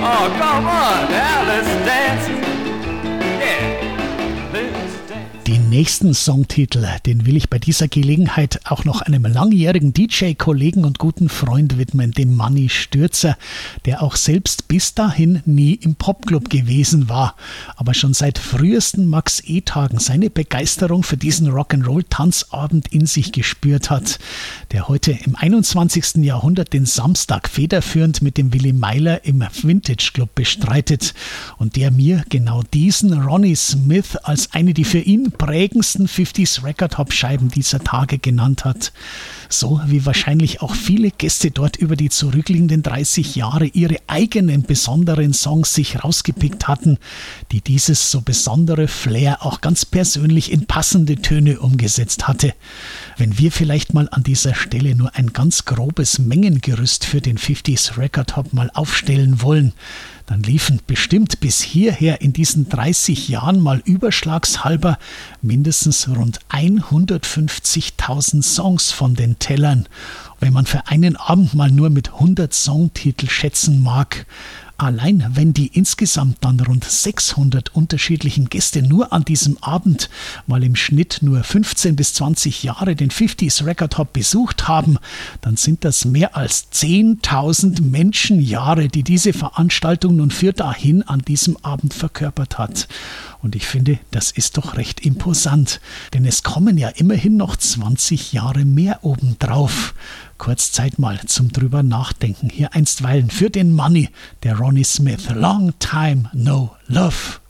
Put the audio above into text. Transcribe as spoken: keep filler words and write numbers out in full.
Oh, come on, now let's dance. Yeah, let's dance. Den nächsten Songtitel, den will ich bei dieser Gelegenheit auch noch einem langjährigen D J-Kollegen und guten Freund widmen, dem Manni Stürzer, der auch selbst bis dahin nie im Popclub gewesen war, aber schon seit frühesten Max-E-Tagen seine Begeisterung für diesen Rock'n'Roll-Tanzabend in sich gespürt hat, der heute im einundzwanzigsten Jahrhundert den Samstag federführend mit dem Willi Meiler im Vintage Club bestreitet und der mir genau diesen Ronnie Smith als eine, die für ihn prägendsten fünfziger Record-Hop-Scheiben dieser Tage genannt hat. So wie wahrscheinlich auch viele Gäste dort über die zurückliegenden dreißig Jahre ihre eigenen besonderen Songs sich rausgepickt hatten, die dieses so besondere Flair auch ganz persönlich in passende Töne umgesetzt hatte. Wenn wir vielleicht mal an dieser Stelle nur ein ganz grobes Mengengerüst für den fünfziger Record-Hop mal aufstellen wollen, dann liefen bestimmt bis hierher in diesen dreißig Jahren mal überschlagshalber mindestens rund hundertfünfzigtausend Songs von den Tellern. Wenn man für einen Abend mal nur mit hundert Songtitel schätzen mag, allein wenn die insgesamt dann rund sechshundert unterschiedlichen Gäste nur an diesem Abend mal im Schnitt nur fünfzehn bis zwanzig Jahre den fünfziger Record Hop besucht haben, dann sind das mehr als zehntausend Menschenjahre, die diese Veranstaltung nun für dahin an diesem Abend verkörpert hat. Und ich finde, das ist doch recht imposant, denn es kommen ja immerhin noch zwanzig Jahre mehr obendrauf. Kurz Zeit mal zum drüber nachdenken. Hier einstweilen für den Manni, der Ronnie Smith. Long time no love.